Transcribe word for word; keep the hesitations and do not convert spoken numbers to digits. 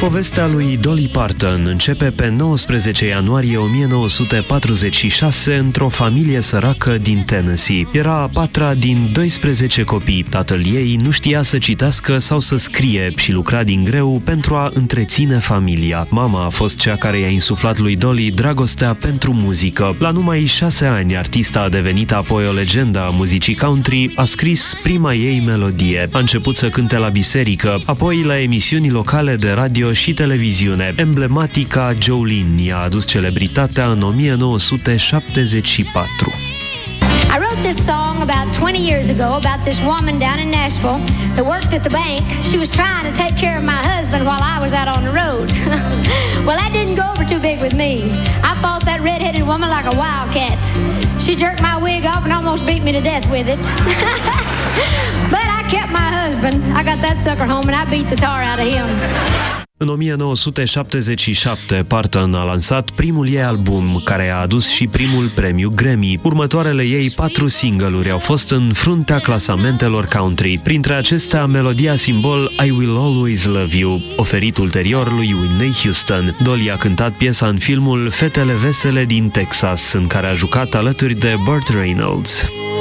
Povestea lui Dolly Parton începe pe nouăsprezece ianuarie o mie nouă sute patruzeci și șase într-o familie săracă din Tennessee. Era a patra din doisprezece copii. Tatăl ei nu știa să citească sau să scrie și lucra din greu pentru a întreține familia. Mama a fost cea care i-a insuflat lui Dolly dragostea pentru muzică. La numai șase ani, artista a devenit apoi o legendă a muzicii country, a scris prima ei melodie. A început să cânte la biserică, apoi la emisiuni locale de radio și televiziune. Emblematica Jolene i-a adus celebritatea în o mie nouă sute șaptezeci și patru. I wrote this song about twenty years ago about this woman down in Nashville that worked at the bank. She was trying to take care of my husband while I was out on the road. Well, that didn't go over too big with me. I fought that red-headed woman like a wildcat. She jerked my wig off and almost beat me to death with it. But I kept my husband. I got that sucker home and I beat the tar out of him. În o mie nouă sute șaptezeci și șapte, Parton a lansat primul ei album, care a adus și primul premiu Grammy. Următoarele ei patru single-uri au fost în fruntea clasamentelor country. Printre acestea, melodia simbol I Will Always Love You, oferit ulterior lui Whitney Houston. Dolly a cântat piesa în filmul Fetele vesele din Texas, în care a jucat alături de Burt Reynolds.